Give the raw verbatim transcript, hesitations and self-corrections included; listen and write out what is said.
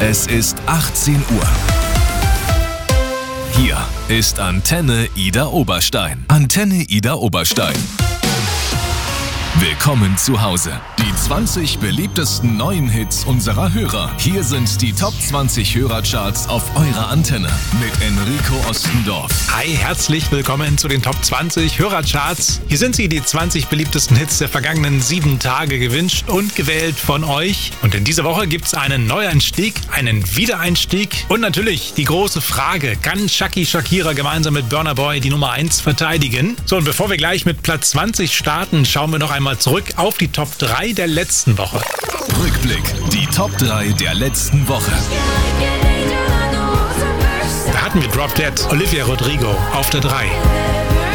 Es ist achtzehn Uhr. Hier ist Antenne Ida Oberstein. Antenne Ida Oberstein. Willkommen zu Hause. Die zwanzig beliebtesten neuen Hits unserer Hörer. Hier sind die Top zwanzig Hörercharts auf eurer Antenne mit Enrico Ostendorf. Hi, herzlich willkommen zu den Top zwanzig Hörercharts. Hier sind sie, die zwanzig beliebtesten Hits der vergangenen sieben Tage, gewünscht und gewählt von euch. Und in dieser Woche gibt es einen Neueinstieg, einen Wiedereinstieg und natürlich die große Frage, kann Shaki Shakira gemeinsam mit Burna Boy die Nummer eins verteidigen? So, und bevor wir gleich mit Platz zwanzig starten, schauen wir noch einmal zurück auf die Top drei der letzten Woche. Rückblick, die Top drei der letzten Woche. Da hatten wir Drop Dead, Olivia Rodrigo auf der drei.